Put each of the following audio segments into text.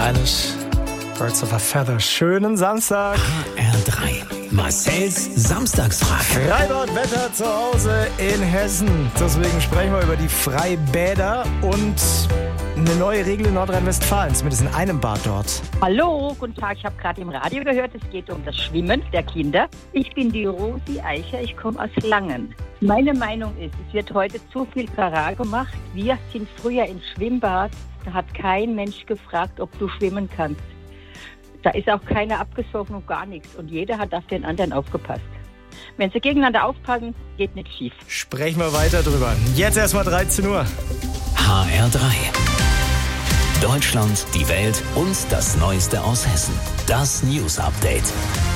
Eilish, Birds of a Feather. Schönen Samstag. HR3, Marcells Samstagsfrage. Freibad Wetter zu Hause in Hessen. Deswegen sprechen wir über die Freibäder und eine neue Regel in Nordrhein-Westfalen, zumindest in einem Bad dort. Hallo, guten Tag. Ich habe gerade im Radio gehört, es geht um das Schwimmen der Kinder. Ich bin die Rosi Eicher, ich komme aus Langen. Meine Meinung ist, es wird heute zu viel Trara gemacht. Wir sind früher ins Schwimmbad, da hat kein Mensch gefragt, ob du schwimmen kannst. Da ist auch keiner abgesoffen und gar nichts. Und jeder hat auf den anderen aufgepasst. Wenn sie gegeneinander aufpassen, geht nichts schief. Sprechen wir weiter drüber. Jetzt erstmal 13 Uhr. HR3. Deutschland, die Welt und das Neueste aus Hessen. Das News Update.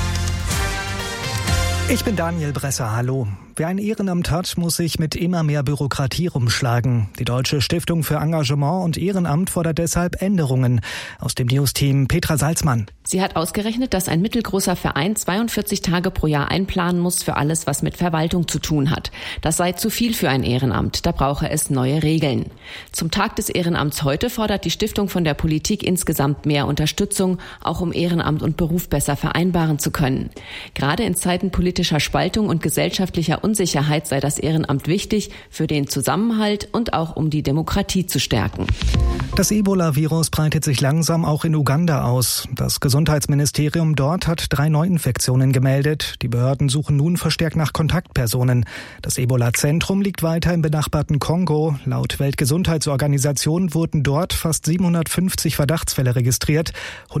Ich bin Daniel Bresser, hallo. Wer ein Ehrenamt hat, muss sich mit immer mehr Bürokratie rumschlagen. Die Deutsche Stiftung für Engagement und Ehrenamt fordert deshalb Änderungen. Aus dem News-Team Petra Salzmann. Sie hat ausgerechnet, dass ein mittelgroßer Verein 42 Tage pro Jahr einplanen muss für alles, was mit Verwaltung zu tun hat. Das sei zu viel für ein Ehrenamt, da brauche es neue Regeln. Zum Tag des Ehrenamts heute fordert die Stiftung von der Politik insgesamt mehr Unterstützung, auch um Ehrenamt und Beruf besser vereinbaren zu können. Gerade in Zeiten politischer Spaltung und gesellschaftlicher Unsicherheit sei das Ehrenamt wichtig für den Zusammenhalt und auch um die Demokratie zu stärken. Das Ebola-Virus breitet sich langsam auch in Uganda aus. Das Gesundheitsministerium dort hat 3 Neuinfektionen gemeldet. Die Behörden suchen nun verstärkt nach Kontaktpersonen. Das Ebola-Zentrum liegt weiter im benachbarten Kongo. Laut Weltgesundheitsorganisation wurden dort fast 750 Verdachtsfälle registriert.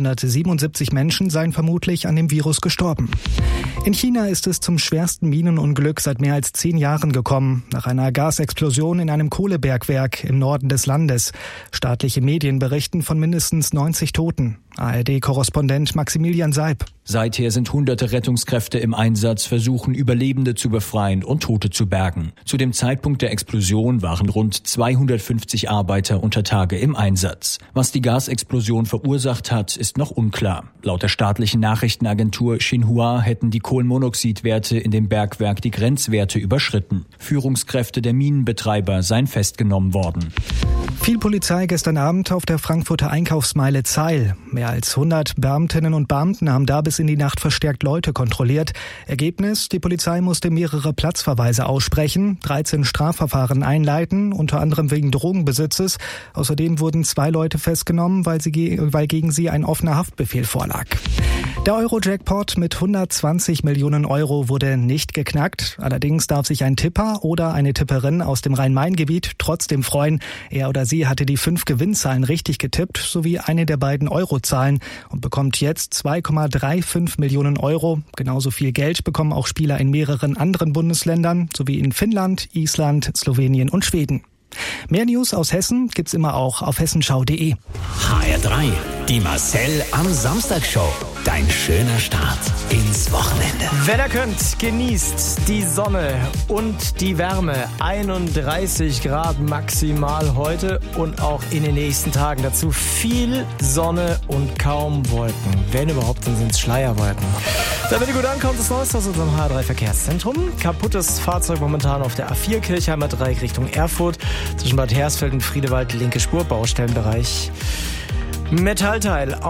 177 Menschen seien vermutlich an dem Virus gestorben. In China ist es zum schwersten Minenunglück seit mehr als 10 Jahren gekommen, nach einer Gasexplosion in einem Kohlebergwerk im Norden des Landes. Staatliche Medien berichten von mindestens 90 Toten. ARD-Korrespondent Maximilian Seib. Seither sind hunderte Rettungskräfte im Einsatz, versuchen Überlebende zu befreien und Tote zu bergen. Zu dem Zeitpunkt der Explosion waren rund 250 Arbeiter unter Tage im Einsatz. Was die Gasexplosion verursacht hat, ist noch unklar. Laut der staatlichen Nachrichtenagentur Xinhua hätten die Kohlenmonoxidwerte in dem Bergwerk die Grenzwerte überschritten. Führungskräfte der Minenbetreiber seien festgenommen worden. Viel Polizei gestern Abend auf der Frankfurter Einkaufsmeile Zeil. Mehr als 100 Beamtinnen und Beamten haben da bis in die Nacht verstärkt Leute kontrolliert. Ergebnis: Die Polizei musste mehrere Platzverweise aussprechen, 13 Strafverfahren einleiten, unter anderem wegen Drogenbesitzes. Außerdem wurden 2 Leute festgenommen, weil gegen sie ein offener Haftbefehl vorlag. Der Euro-Jackpot mit 120 Millionen Euro wurde nicht geknackt. Allerdings darf sich ein Tipper oder eine Tipperin aus dem Rhein-Main-Gebiet trotzdem freuen. Er oder sie hatte die 5 Gewinnzahlen richtig getippt, sowie eine der beiden Eurozahlen und bekommt jetzt 2,35 Millionen Euro. Genauso viel Geld bekommen auch Spieler in mehreren anderen Bundesländern, sowie in Finnland, Island, Slowenien und Schweden. Mehr News aus Hessen gibt's immer auch auf hessenschau.de. HR3, die Marcel am Samstagsshow. Dein schöner Start ins Wochenende. Wenn ihr könnt, genießt die Sonne und die Wärme. 31 Grad maximal heute und auch in den nächsten Tagen. Dazu viel Sonne und kaum Wolken. Wenn überhaupt, dann sind es Schleierwolken. Damit ihr gut ankommt, das Neueste aus unserem HR3-Verkehrszentrum. Kaputtes Fahrzeug momentan auf der A4 Kirchheimer Dreieck Richtung Erfurt. Zwischen Bad Hersfeld und Friedewald, linke Spur, Baustellenbereich. Metallteil